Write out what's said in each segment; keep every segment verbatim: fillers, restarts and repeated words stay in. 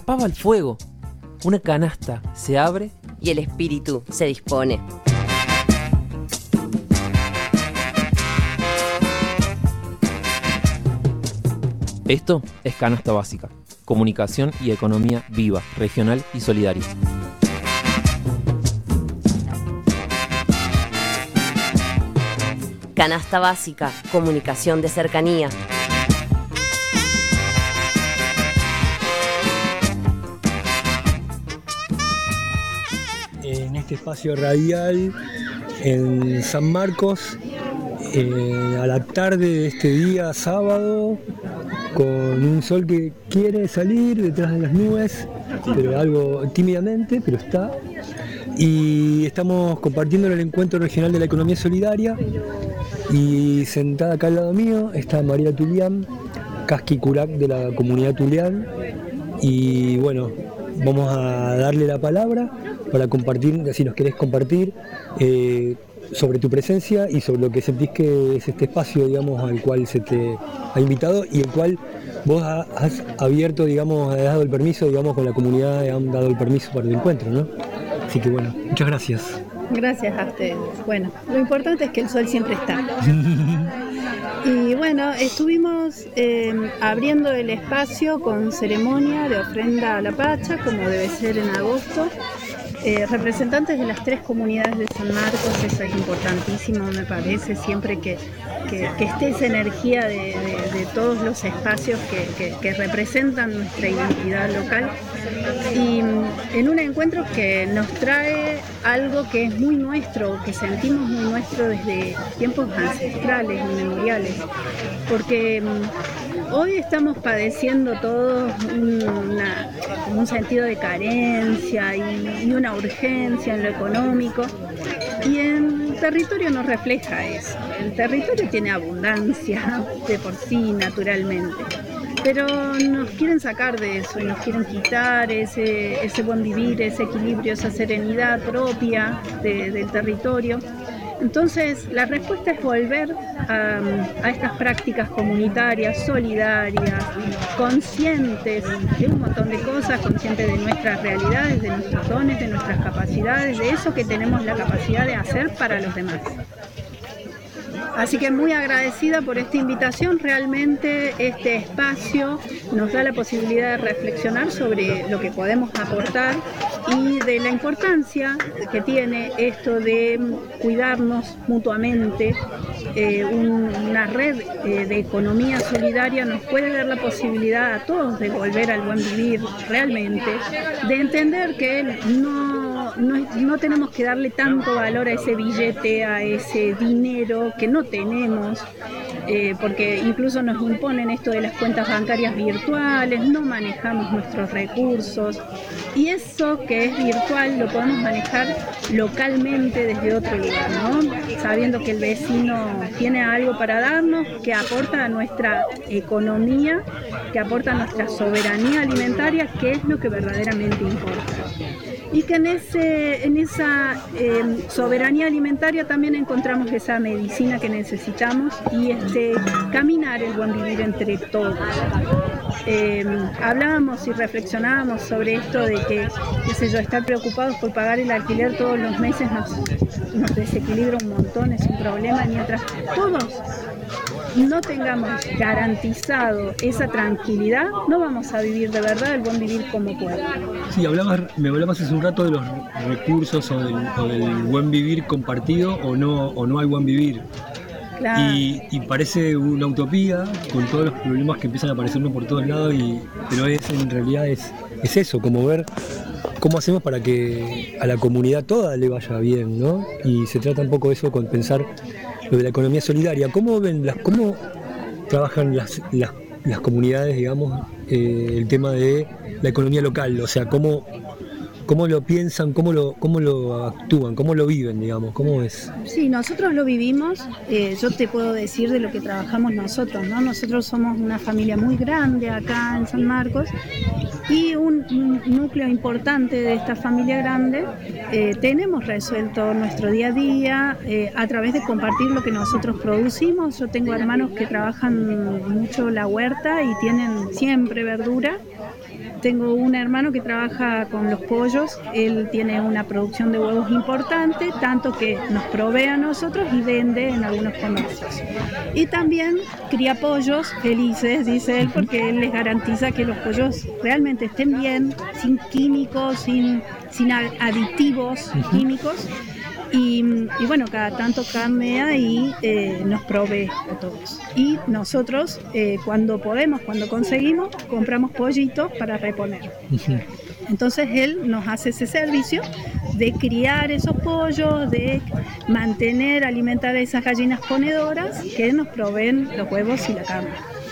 escapaba al fuego. Una canasta se abre y el espíritu se dispone. Esto es Canasta Básica, comunicación y economía viva, regional y solidaria. Canasta Básica, comunicación de cercanía. En este espacio radial en San Marcos, eh, a la tarde de este día sábado, con un sol que quiere salir detrás de las nubes, pero algo tímidamente, pero está. Y estamos compartiendo el encuentro regional de la economía solidaria. Y sentada acá al lado mío está María Tulián, Casqui Curac de la comunidad Tulián. Y bueno, vamos a darle la palabra para compartir, si nos querés compartir, eh, sobre tu presencia y sobre lo que sentís que es este espacio, digamos, al cual se te ha invitado y el cual vos has abierto, digamos, has dado el permiso, digamos, con la comunidad han dado el permiso para el encuentro, ¿no? Así que bueno, muchas gracias. Gracias a ustedes. Bueno, lo importante es que el sol siempre está. Y bueno, estuvimos eh, abriendo el espacio con ceremonia de ofrenda a la Pacha, como debe ser en agosto. Eh, representantes de las tres comunidades de San Marcos, eso es importantísimo, me parece, siempre que, que, que esté esa energía de, de, de todos los espacios que, que, que representan nuestra identidad local. Y en un encuentro que nos trae algo que es muy nuestro, que sentimos muy nuestro desde tiempos ancestrales, inmemoriales, porque hoy estamos padeciendo todos una, un sentido de carencia y, y una urgencia en lo económico, y en el territorio nos refleja eso. El territorio tiene abundancia de por sí, naturalmente, pero nos quieren sacar de eso y nos quieren quitar ese, ese buen vivir, ese equilibrio, esa serenidad propia de, del territorio. Entonces, la respuesta es volver a, a estas prácticas comunitarias, solidarias, conscientes de un montón de cosas, conscientes de nuestras realidades, de nuestros dones, de nuestras capacidades, de eso que tenemos la capacidad de hacer para los demás. Así que muy agradecida por esta invitación. Realmente este espacio nos da la posibilidad de reflexionar sobre lo que podemos aportar y de la importancia que tiene esto de cuidarnos mutuamente. Eh, un, una red eh, de economía solidaria nos puede dar la posibilidad a todos de volver al buen vivir realmente, de entender que no, no, no tenemos que darle tanto valor a ese billete, a ese dinero que no tenemos, eh, porque incluso nos imponen esto de las cuentas bancarias virtuales, no manejamos nuestros recursos, y eso que es virtual lo podemos manejar localmente desde otro lugar, ¿no? Sabiendo que el vecino tiene algo para darnos, que aporta a nuestra economía, que aporta a nuestra soberanía alimentaria, que es lo que verdaderamente importa. Y que en, ese, en esa eh, soberanía alimentaria también encontramos esa medicina que necesitamos y este caminar el buen vivir entre todos. Eh, hablábamos y reflexionábamos sobre esto de que, qué sé yo, estar preocupados por pagar el alquiler todos los meses nos, nos desequilibra un montón, es un problema, mientras todos no tengamos garantizado esa tranquilidad, no vamos a vivir de verdad el buen vivir como pueblo. Sí, hablabas, me hablabas hace un rato de los recursos o del, o del buen vivir compartido o no, o no hay buen vivir. Claro. Y, y parece una utopía con todos los problemas que empiezan a aparecernos por todos lados, y, pero es, en realidad es, es eso, como ver cómo hacemos para que a la comunidad toda le vaya bien, ¿no? Y se trata un poco de eso, con pensar lo de la economía solidaria. ¿Cómo ven las, cómo trabajan las, las, las comunidades, digamos, eh, el tema de la economía local? O sea, cómo, cómo lo piensan, cómo lo, cómo lo actúan, cómo lo viven, digamos, cómo es. Sí, nosotros lo vivimos. Eh, yo te puedo decir de lo que trabajamos nosotros, ¿no? Nosotros somos una familia muy grande acá en San Marcos y un, un núcleo importante de esta familia grande eh, tenemos resuelto nuestro día a día eh, a través de compartir lo que nosotros producimos. Yo tengo hermanos que trabajan mucho la huerta y tienen siempre verdura. Tengo un hermano que trabaja con los pollos, él tiene una producción de huevos importante, tanto que nos provee a nosotros y vende en algunos comercios. Y también cría pollos felices, dice él, porque él les garantiza que los pollos realmente estén bien, sin químicos, sin, sin aditivos químicos. Y, y bueno, cada tanto carnea y eh, nos provee a todos. Y nosotros, eh, cuando podemos, cuando conseguimos, compramos pollitos para reponer. Entonces él nos hace ese servicio de criar esos pollos, de mantener, alimentar a esas gallinas ponedoras que nos proveen los huevos y la carne.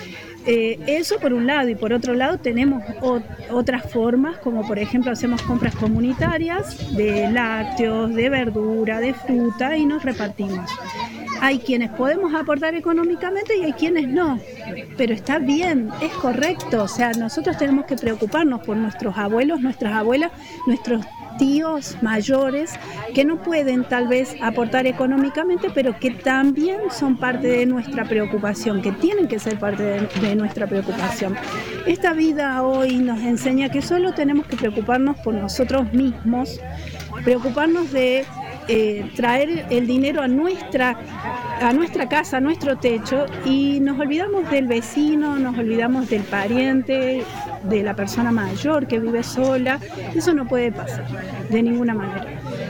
Eh, eso por un lado, y por otro lado tenemos o, otras formas, como por ejemplo hacemos compras comunitarias de lácteos, de verdura, de fruta y nos repartimos. Hay quienes podemos aportar económicamente y hay quienes no, pero está bien, es correcto. O sea, nosotros tenemos que preocuparnos por nuestros abuelos, nuestras abuelas, nuestros tíos mayores que no pueden tal vez aportar económicamente, pero que también son parte de nuestra preocupación, que tienen que ser parte de, de nuestra preocupación. Esta vida hoy nos enseña que solo tenemos que preocuparnos por nosotros mismos, preocuparnos de eh, traer el dinero a nuestra, a nuestra casa, a nuestro techo, y nos olvidamos del vecino, nos olvidamos del pariente, de la persona mayor que vive sola. Eso no puede pasar de ninguna manera.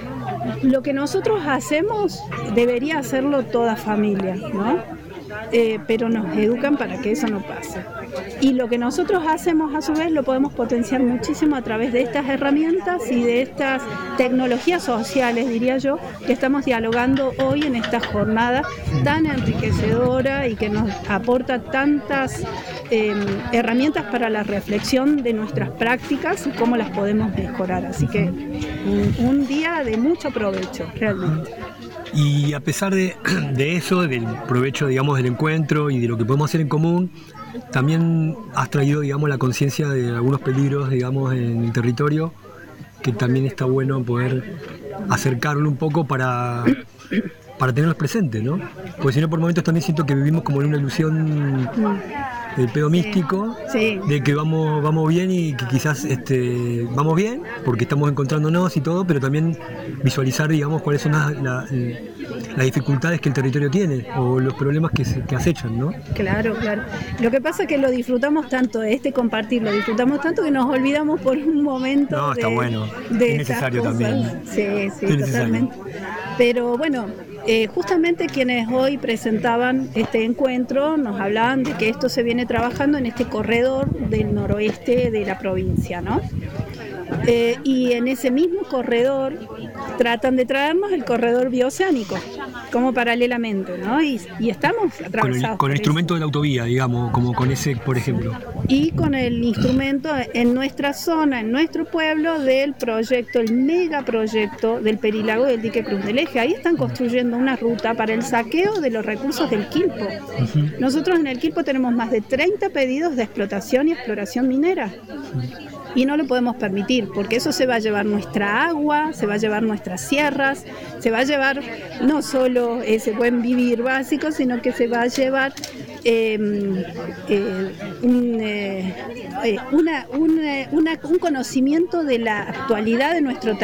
Lo que nosotros hacemos debería hacerlo toda familia, ¿no? Eh, pero nos educan para que eso no pase. Y lo que nosotros hacemos a su vez lo podemos potenciar muchísimo a través de estas herramientas y de estas tecnologías sociales, diría yo, que estamos dialogando hoy en esta jornada tan enriquecedora y que nos aporta tantas eh, herramientas para la reflexión de nuestras prácticas y cómo las podemos mejorar. Así que un, un día de mucho provecho, realmente. Y a pesar de, de eso, del provecho, digamos, del encuentro y de lo que podemos hacer en común, también has traído, digamos, la conciencia de algunos peligros, digamos, en el territorio, que también está bueno poder acercarlo un poco para, para tenerlos presentes, ¿no? Porque si no, por momentos también siento que vivimos como en una ilusión del pedo místico, sí, sí, de que vamos, vamos bien y que quizás este, vamos bien porque estamos encontrándonos y todo, pero también visualizar, digamos, cuáles son las, las, las dificultades que el territorio tiene o los problemas que, se, que acechan, ¿no? Claro, claro. Lo que pasa es que lo disfrutamos tanto, este compartir, lo disfrutamos tanto que nos olvidamos por un momento. No, está de, bueno, de es necesario también. Sí, sí, es totalmente. Necesario. Pero bueno, eh, justamente quienes hoy presentaban este encuentro nos hablaban de que esto se viene trabajando en este corredor del noroeste de la provincia, ¿no? Eh, y en ese mismo corredor tratan de traernos el corredor bioceánico como paralelamente, ¿no? Y, y estamos atravesados con el, con el instrumento de la autovía, digamos, como con ese, por ejemplo. Y con el instrumento en nuestra zona, en nuestro pueblo, del proyecto, el megaproyecto del Perilago del Dique Cruz del Eje. Ahí están construyendo una ruta para el saqueo de los recursos del Quilpo. Uh-huh. Nosotros en el Quilpo tenemos más de treinta pedidos de explotación y exploración minera. Uh-huh. Y no lo podemos permitir, porque eso se va a llevar nuestra agua, se va a llevar nuestras sierras, se va a llevar no solo ese buen vivir básico, sino que se va a llevar eh, eh, un, eh, una, una, una, un conocimiento de la actualidad de nuestro